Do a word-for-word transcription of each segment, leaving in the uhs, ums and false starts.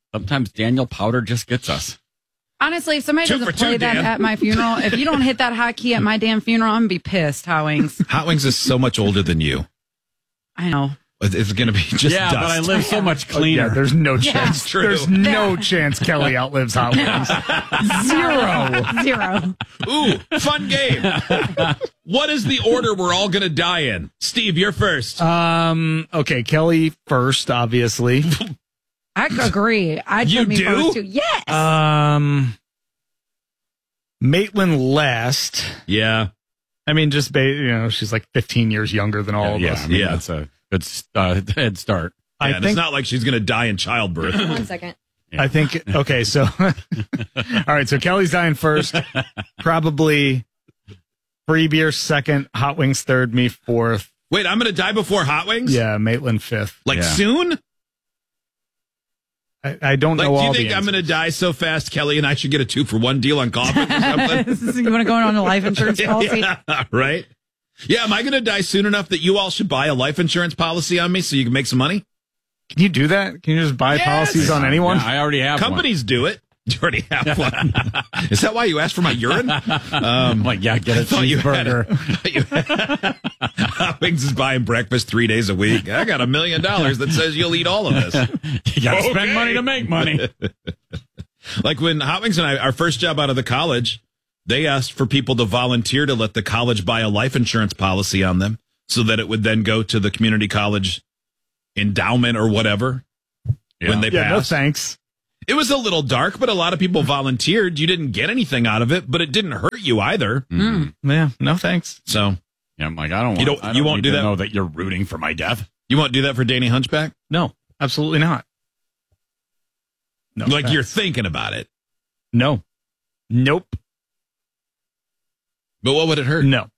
Sometimes Daniel Powder just gets us. Honestly, if somebody Two doesn't for play two, that Dan. at my funeral, if you don't hit that hotkey at my damn funeral, I'm going to be pissed, Hot Wings. Hot Wings is so much older than you. I know. It's going to be just yeah, dust. but I live so much cleaner. Oh, yeah, there's no Yeah. chance. True. There's no chance Kelly outlives Hot Wings. Zero. Zero. Ooh, fun game. What is the order we're all going to die in? Steve, you're first. Um. Okay, Kelly first, obviously. I agree. I'd You put me do? first, too. Yes. Um. Maitland last. yeah. I mean, just ba- you know, she's like fifteen years younger than all of yeah, us. I mean, Yeah. that's a good uh, head start. Yeah, I and think. it's not like she's going to die in childbirth. One second. I think. Okay, so all right. So Kelly's dying first. Probably Free Beer second. Hot Wings third. Me fourth. Wait, I'm going to die before Hot Wings? Yeah, Maitland fifth. Like Yeah. soon? I, I don't Like, know do you all think the I'm going answers. to die so fast, Kelly, and I should get a two for one deal on coffee or something? you want to go on a life insurance policy? Yeah, right? Yeah, am I going to die soon enough that you all should buy a life insurance policy on me so you can make some money? Can you do that? Can you just buy Yes. policies on anyone? Yeah, I already have Companies do it. You already have one. Is that why you asked for my urine? one. I'm like, yeah, get a thought you had cheeseburger. a- thought you had- Hot Wings is buying breakfast three days a week. I got a million dollars that says you'll eat all of this. You got to Okay. spend money to make money. Like when Hot Wings and I, our first job out of the college, they asked for people to volunteer to let the college buy a life insurance policy on them so that it would then go to the community college endowment or whatever when they Yeah, no passed. thanks. It was a little dark, but a lot of people volunteered. You didn't get anything out of it, but it didn't hurt you either. Mhm. Yeah, no thanks. So Yeah, I'm like, I don't want, You don't- I don't you won't need do to that? know that you're rooting for my death. you won't do that for Danny Hunchback? No, absolutely not. No, like thanks. you're thinking about it. No. Nope. But what would it hurt? No.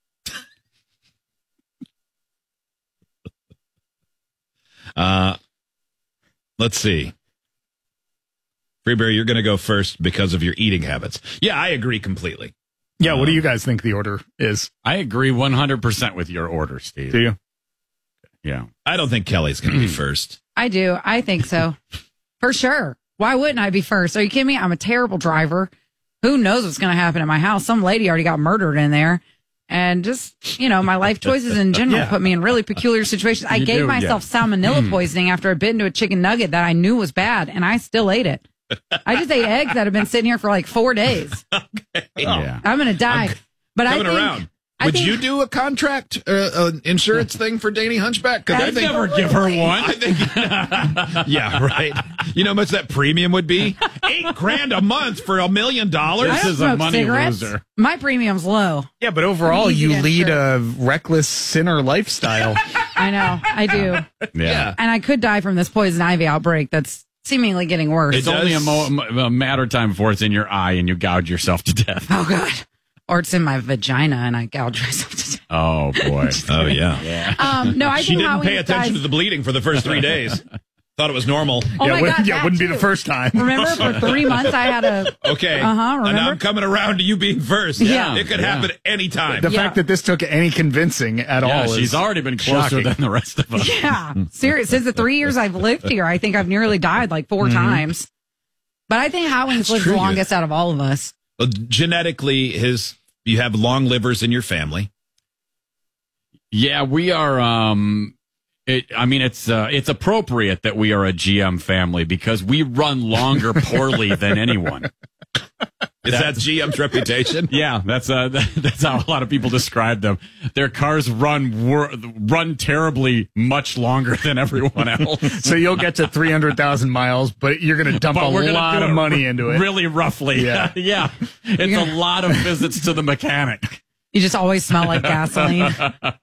Uh, let's see. Freeberry, you're going to go first because of your eating habits. Yeah, I agree completely. Yeah, what do you guys think the order is? I agree one hundred percent with your order, Steve. Do you? Yeah. I don't think Kelly's going to be first. I do. I think so. For sure. Why wouldn't I be first? Are you kidding me? I'm a terrible driver. Who knows what's going to happen at my house? Some lady already got murdered in there. And just, you know, my life choices in general Yeah. put me in really peculiar situations. I You gave do, myself yeah. salmonella poisoning after I bit into a chicken nugget that I knew was bad, and I still ate it. I just ate eggs that have been sitting here for like four days. Yeah. I'm going to die. But I Coming think, around. I Would think- you do a contract, uh, an insurance thing for Danny Hunchback? Because I I'd think Never give her one. I think, yeah, right. You know how much that premium would be? Eight grand a month for a million dollars. I This don't is a smoke money cigarettes. loser. My premium's low. Yeah, but overall, Easy you to lead insure. a reckless sinner lifestyle. I know. I do. Yeah. And I could die from this poison ivy outbreak that's seemingly getting worse. It's It only a, does- mo- a matter of time before it's in your eye and you gouge yourself to death. Oh, God. Or it's in my vagina and I gouge myself to death. Oh, boy. Oh, yeah. Yeah. Um, no, I She think Hot didn't pay Wings attention dies- to the bleeding for the first three days. Thought it was normal. Oh, yeah, my wouldn't- God, yeah, that wouldn't be too. the first time. Remember, for three months I had a. Okay. Uh-huh, And now remember? I'm coming around to you being first. Yeah. It could Yeah. happen anytime. The Yeah. fact that this took any convincing at Yeah, all is she's already been closer shocking. than the rest of us. Yeah, serious. Since the three years I've lived here, I think I've nearly died like 4 times. But I think Hot Wings lives true, the you- longest out of all of us. Well, genetically, his you have long livers in your family. Yeah, we are. Um, it, I mean, it's uh, it's appropriate that we are a G M family because we run longer poorly than anyone. Is that G M's reputation? Yeah, that's uh, that's how a lot of people describe them. Their cars run wor- run terribly much longer than everyone else. So you'll get to three hundred thousand miles, but you're going to dump But a we're gonna lot do of it money into it. Really roughly. Yeah. Yeah. It's a lot of visits to the mechanic. You just always smell like gasoline.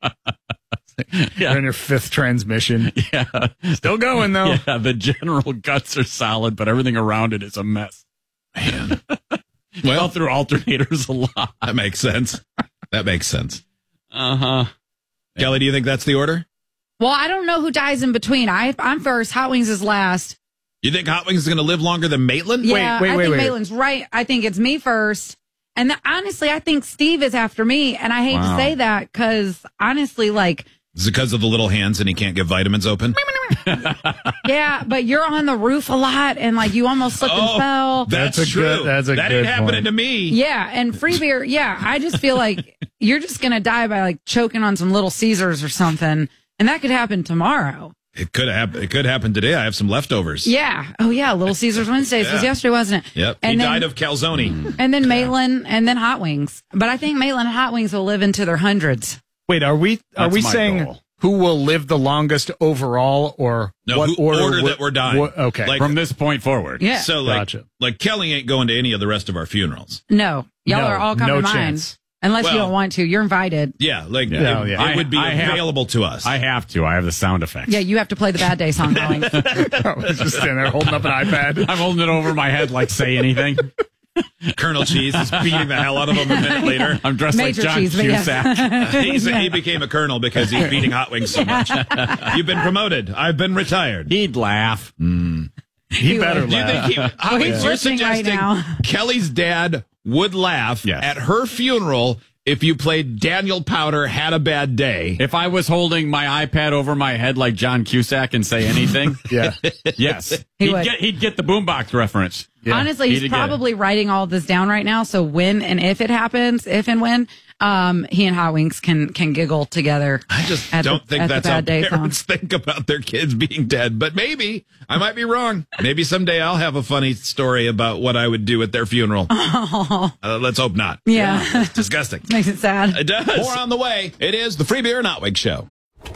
You're in your fifth transmission. Yeah. Still going, though. Yeah, the general guts are solid, but everything around it is a mess. Man. Well, Well, through alternators a lot. that makes sense. That makes sense. Uh-huh. Kelly, do you think that's the order? Well, I don't know who dies in between. I, I'm first. Hot Wings is last. You think Hot Wings is going to live longer than Maitland? Yeah, wait, I wait, think wait. Maitland's right. I think it's me first. And th- honestly, I think Steve is after me. And I hate Wow. to say that because honestly, like, Is it because of the little hands and he can't get vitamins open? Yeah, but you're on the roof a lot, and like you almost slipped Oh, and fell. That's, That's a true. good- that's a that good ain't happening point. to me. Yeah, and free beer. Yeah, I just feel like you're just gonna die by like choking on some Little Caesars or something, and that could happen tomorrow. It could happen. It could happen today. I have some leftovers. Yeah. Oh yeah, Little Caesars Wednesdays was Yeah. yesterday, wasn't it? Yep. And he then, died of calzone. and then Maitland, and then Hot Wings. But I think Maitland and Hot Wings will live into their hundreds. Wait, are we are That's we my saying goal. who will live the longest overall, or No, what who order, order would- that we're dying. what- okay, Like- From this point forward. Yeah. So like, Gotcha. like Kelly ain't going to any of the rest of our funerals. No, y'all No, are all coming no to mine. chance. Unless you Well- don't want to. You're invited. Yeah, like Yeah. it, Oh, yeah. it would be I- I have- available to us. I have to. I have the sound effects. Yeah, you have to play the Bad Day song, Holly. I was just standing there holding up an iPad. I'm holding it over my head like say anything. Colonel Cheese is beating the hell out of him a minute later. I'm dressed Major like John cheese, but yes. Cusack. He's, He became a colonel because he's beating hot wings so much. You've been promoted. I've been retired. He'd laugh. He better would. Do you laugh. think he, hot he's wings, you're listening right suggesting now. Kelly's dad would laugh Yes. at her funeral if you played Daniel Powder Had a Bad Day? If I was holding my iPad over my head like John Cusack and say anything, Yeah. yes, He he'd would. get he'd get the boombox reference. Yeah. Honestly, He'd he's get probably writing all this down right now. So when and if it happens, if and when, um, he and Hot Wings can can giggle together. I just at the- don't think at the that's how Bad Day parents song. think about their kids being dead. But maybe I might be wrong. Maybe someday I'll have a funny story about what I would do at their funeral. Uh, let's hope not. Yeah. It's disgusting. Makes it sad. It does. More on the way. It is the Free Beer and Hot Wings Show.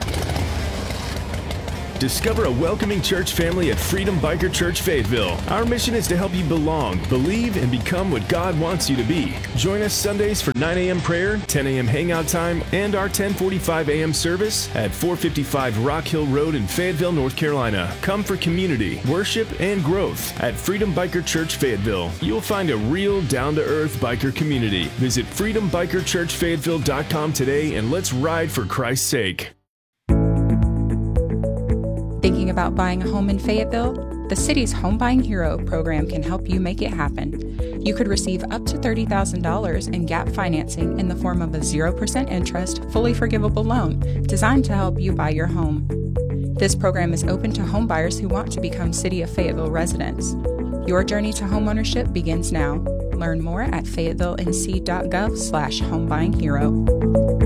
Discover a welcoming church family at Freedom Biker Church Fayetteville. Our mission is to help you belong, believe, and become what God wants you to be. Join us Sundays for nine a.m. prayer, ten a.m. hangout time, and our ten forty-five a.m. service at four fifty-five Rock Hill Road in Fayetteville, North Carolina. Come for community, worship, and growth at Freedom Biker Church Fayetteville. You'll find a real down-to-earth biker community. Visit freedom biker church fayetteville dot com today and let's ride for Christ's sake. Thinking about buying a home in Fayetteville? The city's Home Buying Hero program can help you make it happen. You could receive up to thirty thousand dollars in gap financing in the form of a zero percent interest, fully forgivable loan designed to help you buy your home. This program is open to home buyers who want to become City of Fayetteville residents. Your journey to homeownership begins now. Learn more at fayetteville.nc.gov slash homebuyinghero.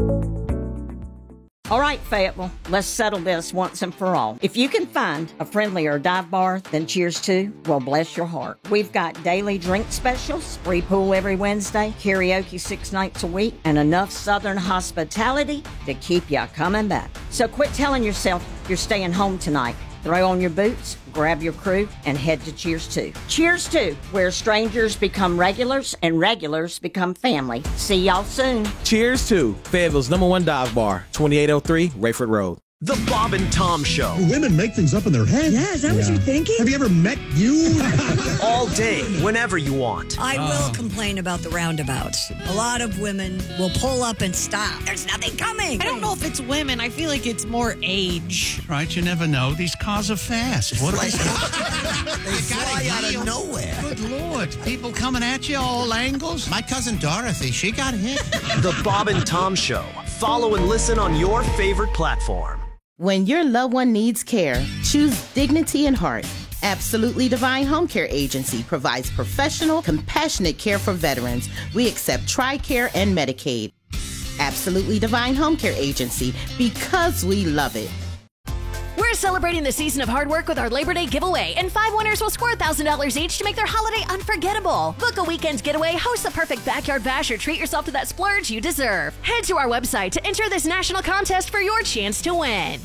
All right, Fayetteville, let's settle this once and for all. If you can find a friendlier dive bar than Cheers to, well, bless your heart. We've got daily drink specials, free pool every Wednesday, karaoke six nights a week, and enough Southern hospitality to keep you coming back. So quit telling yourself you're staying home tonight. Throw on your boots, grab your crew, and head to Cheers two. Cheers two, where strangers become regulars and regulars become family. See y'all soon. Cheers to Fayetteville's number one dive bar, twenty-eight oh three Rayford Road. The Bob and Tom Show. Women make things up in their head. Yeah, is that what you're thinking? Have you ever met you? All day, whenever you want. I will complain about the roundabouts. A lot of women will pull up and stop. There's nothing coming. I don't know if it's women. I feel like it's more age. Right, you never know. These cars are fast. What They You fly gotta out deal. of nowhere. Good Lord. People coming at you all angles. My cousin Dorothy, she got hit. The Bob and Tom Show. Follow and listen on your favorite platform. When your loved one needs care, choose Dignity and Heart. Absolutely Divine Home Care Agency provides professional, compassionate care for veterans. We accept TRICARE and Medicaid. Absolutely Divine Home Care Agency, because we love it. We're celebrating the season of hard work with our Labor Day giveaway, and five winners will score one thousand dollars each to make their holiday unforgettable. Book a weekend's getaway, host the perfect backyard bash, or treat yourself to that splurge you deserve. Head to our website to enter this national contest for your chance to win.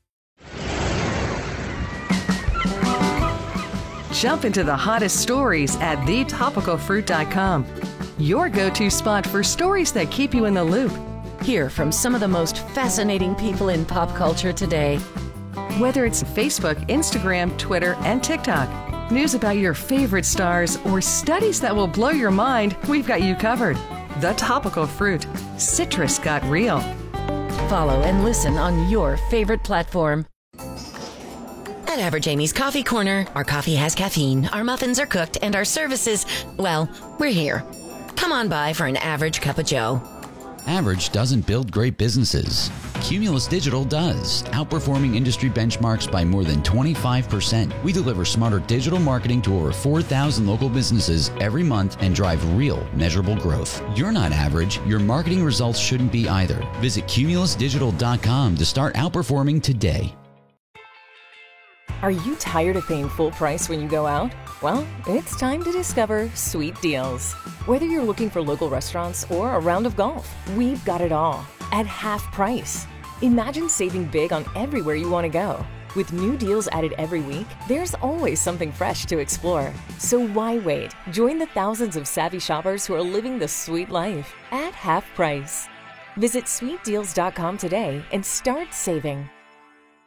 Jump into the hottest stories at the topical fruit dot com. Your go-to spot for stories that keep you in the loop. Hear from some of the most fascinating people in pop culture today. Whether it's Facebook, Instagram, Twitter, and TikTok, news about your favorite stars, or studies that will blow your mind, we've got you covered. The Topical Fruit. Citrus got real. Follow and listen on your favorite platform. At Average Amy's Coffee Corner, our coffee has caffeine, our muffins are cooked, and our services, well, we're here. Come on by for an average cup of joe. Average doesn't build great businesses. Cumulus Digital does, outperforming industry benchmarks by more than twenty-five percent. We deliver smarter digital marketing to over four thousand local businesses every month and drive real, measurable growth. You're not average. Your marketing results shouldn't be either. Visit cumulus digital dot com to start outperforming today. Are you tired of paying full price when you go out? Well, it's time to discover Sweet Deals. Whether you're looking for local restaurants or a round of golf, we've got it all at half price. Imagine saving big on everywhere you want to go. With new deals added every week, there's always something fresh to explore. So why wait? Join the thousands of savvy shoppers who are living the sweet life at half price. Visit sweet deals dot com today and start saving.